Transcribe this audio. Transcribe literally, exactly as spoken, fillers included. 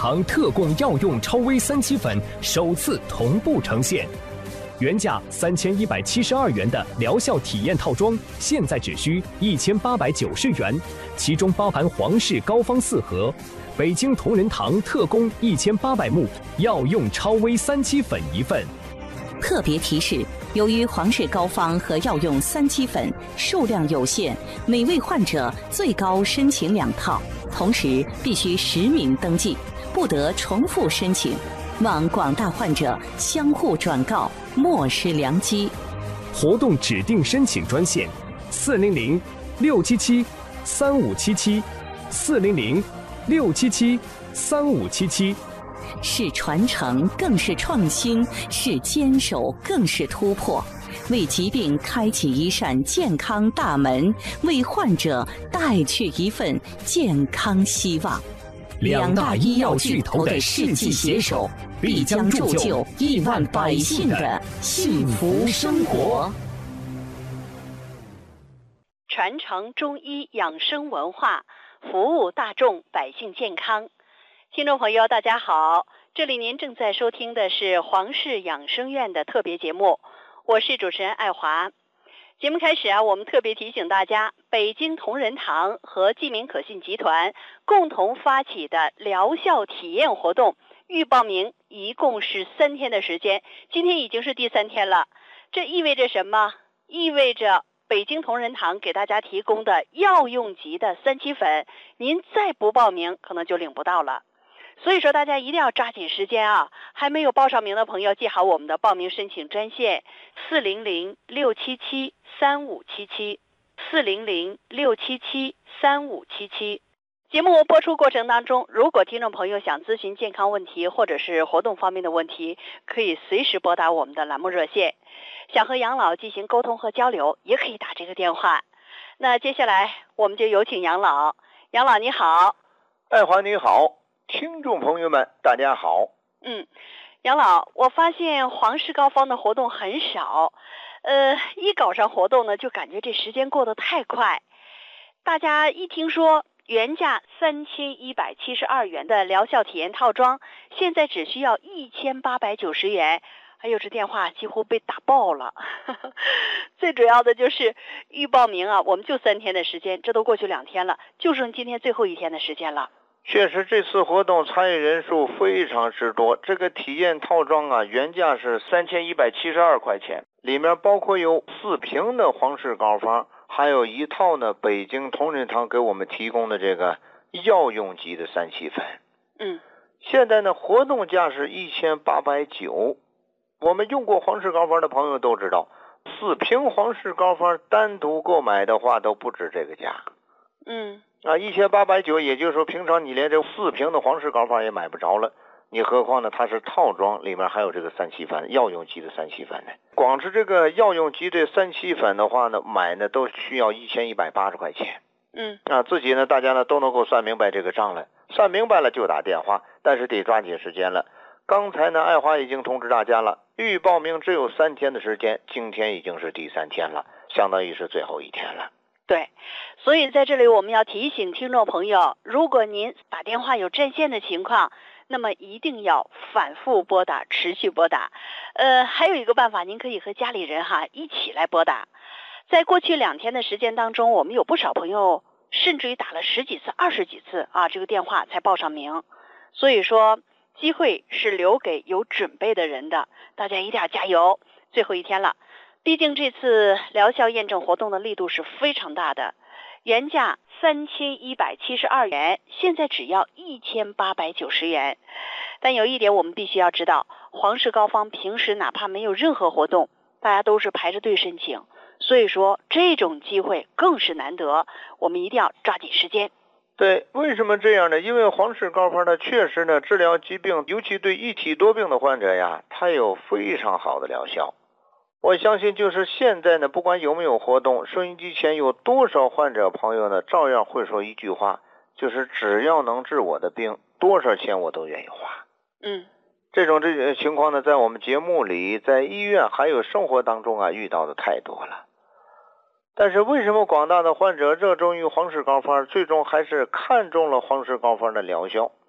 堂特供药用超微三七粉首次同步呈现。原价三千一百七十二元的疗效体验套装，现在只需一千八百九十元，其中包含皇氏膏方四盒，北京同仁堂特供一千八百目药用超微三七粉一份。 特别提示：由于皇氏膏方和药用三七粉数量有限，每位患者最高申请两套，同时必须实名登记，不得重复申请。望广大患者相互转告，莫失良机。 活动指定申请专线：四零零六七七三五七七，四零零六七七三五七七。 是传承，更是创新；是坚守，更是突破。为疾病开启一扇健康大门，为患者带去一份健康希望。两大医药巨头的世纪携手，必将铸就亿万百姓的幸福生活。 传承中医养生文化，服务大众百姓健康。听众朋友大家好，这里您正在收听的是皇氏养生院的特别节目，我是主持人爱华。节目开始啊，我们特别提醒大家，北京同仁堂和济民可信集团共同发起的疗效体验活动，预报名一共是三天的时间，今天已经是第三天了。这意味着什么？意味着北京同仁堂给大家提供的药用级的三七粉，您再不报名可能就领不到了。所以说大家一定要抓紧时间啊！还没有报上名的朋友，记好我们的报名申请专线：四零零六七七三五七七，四零零六七七三五七七。节目播出过程当中，如果听众朋友想咨询健康问题或者是活动方面的问题，可以随时拨打我们的栏目热线。想和杨老进行沟通和交流，也可以打这个电话。那接下来我们就有请杨老。杨老你好。 爱华你好，听众朋友们大家好。 嗯，杨老，我发现皇氏膏方的活动很少，呃，一搞上活动呢，就感觉这时间过得太快。大家一听说原价三千一百七十二元的疗效体验套装，现在只需要一千八百九十元，哎呦，这电话几乎被打爆了。最主要的就是预报名啊，我们就三天的时间，这都过去两天了，就剩今天最后一天的时间了。 确实这次活动参与人数非常之多，这个体验套装啊，原价是三千一百七十二块钱，里面包括有四瓶的皇氏膏方，还有一套呢北京同仁堂给我们提供的这个药用级的三七粉。 嗯， 现在呢活动价是一千八百九，我们用过皇氏膏方的朋友都知道，四瓶皇氏膏方单独购买的话都不止这个价。 嗯。 啊，一千八百九，也就是说平常你连这四瓶的皇氏膏方也买不着了，你何况呢它是套装，里面还有这个三七粉，药用级的三七粉呢。光是这个药用级的三七粉的话呢，买呢都需要一千一百八十块钱。 嗯， 啊，自己呢大家呢都能够算明白这个账了，算明白了就打电话，但是得抓紧时间了。刚才呢爱华已经通知大家了，预报名只有三天的时间，今天已经是第三天了，相当于是最后一天了。 对，所以在这里我们要提醒听众朋友，如果您打电话有占线的情况，那么一定要反复拨打，持续拨打。呃，还有一个办法，您可以和家里人哈一起来拨打。在过去两天的时间当中，我们有不少朋友甚至于打了十几次、二十几次啊，这个电话才报上名。所以说，机会是留给有准备的人的，大家一定要加油。最后一天了。毕竟这次疗效验证活动的力度是非常大的，原价三千一百七十二元，现在只要一千八百九十元。但有一点我们必须要知道，皇氏膏方平时哪怕没有任何活动，大家都是排着队申请，所以说这种机会更是难得，我们一定要抓紧时间。 对，为什么这样呢？因为皇氏膏方呢，确实呢治疗疾病，尤其对一体多病的患者呀，它有非常好的疗效。我相信就是现在呢，不管有没有活动，收音机前有多少患者朋友呢，照样会说一句话，就是只要能治我的病，多少钱我都愿意花。 嗯， 这种这种情况呢，在我们节目里，在医院还有生活当中啊，遇到的太多了。但是为什么广大的患者热衷于皇氏膏方，最终还是看中了皇氏膏方的疗效？